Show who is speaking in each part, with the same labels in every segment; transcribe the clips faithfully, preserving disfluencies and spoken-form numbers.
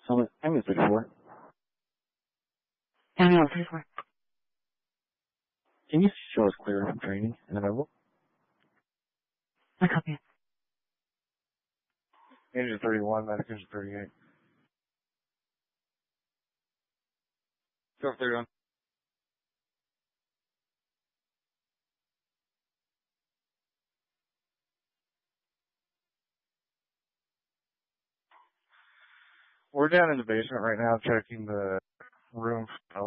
Speaker 1: Summit, ambulance thirty-four.
Speaker 2: Ambulance thirty-four.
Speaker 1: Can you show us clear from training and available?
Speaker 2: I copy.
Speaker 3: Engine thirty-one, medic engine thirty-eight. Go for thirty-one. We're down in the basement right now checking the room.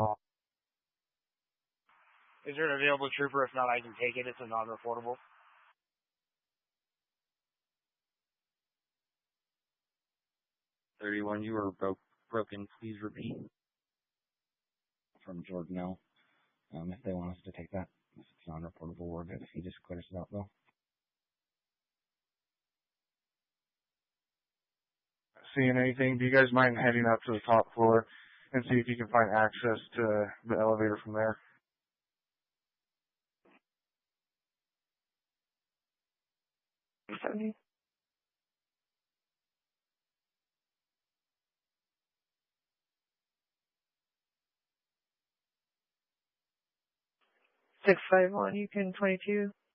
Speaker 4: Is there an available trooper? If not, I can take it. It's a non-reportable.
Speaker 1: thirty-one, you were broke, broken. Please repeat. From Jordan, no. Um, if they want us to take that, if it's non-reportable, we're good. If he just clears it out, though.
Speaker 3: Seeing anything? Do you guys mind heading up to the top floor and see if you can find access to the elevator from there?
Speaker 2: seventy. Six five one, you can twenty-two.